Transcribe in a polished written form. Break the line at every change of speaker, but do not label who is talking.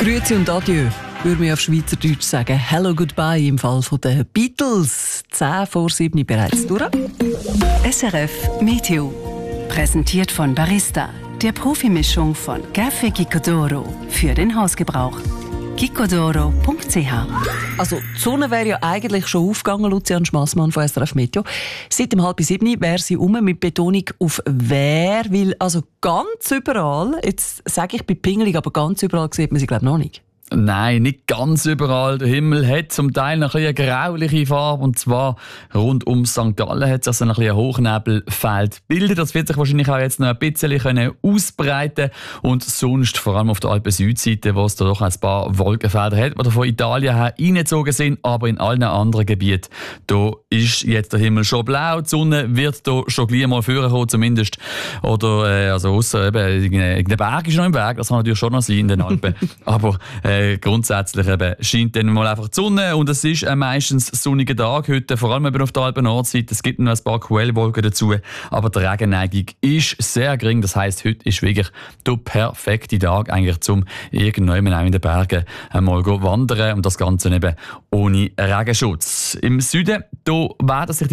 Grüezi und Adieu, würde man auf Schweizerdeutsch sagen. Hello, goodbye im Fall der Beatles. 6:10 bereits durch.
SRF Meteo. Präsentiert von Barista, der Profimischung von Café Gicodoro für den Hausgebrauch. gicodoro.ch.
Also, die Sonne wäre ja eigentlich schon aufgegangen, Lucian Schmassmann von SRF Meteo. Seit 6:30 wäre sie mit Betonung auf «wär», weil also ganz überall, jetzt sage ich, bin pingelig, aber ganz überall sieht man sie, glaube ich, noch nicht.
Nein, nicht ganz überall. Der Himmel hat zum Teil noch ein bisschen eine grauliche Farbe. Und zwar rund um St. Gallen hat sich also ein bisschen ein Hochnebelfeld gebildet. Das wird sich wahrscheinlich auch jetzt noch ein bisschen ausbreiten. Und sonst, vor allem auf der Alpen-Südseite, wo es da doch ein paar Wolkenfelder hat, die von Italien her reingezogen sind. Aber in allen anderen Gebieten, da ist jetzt der Himmel schon blau. Die Sonne wird da schon gleich mal vorkommen, zumindest. Oder, also ausser eben, in den Bergen ist noch im Weg. Das kann natürlich schon noch sein in den Alpen. Aber, grundsätzlich eben scheint dann mal einfach die Sonne und es ist ein meistens sonniger Tag heute, vor allem eben auf der Alpen-Nordseite. Es gibt noch ein paar Quellwolken dazu, aber die Regenneigung ist sehr gering. Das heisst, heute ist wirklich der perfekte Tag eigentlich, zum irgendwann auch in den Bergen einmal wandern und das Ganze eben ohne Regenschutz. Im Süden, da werden sich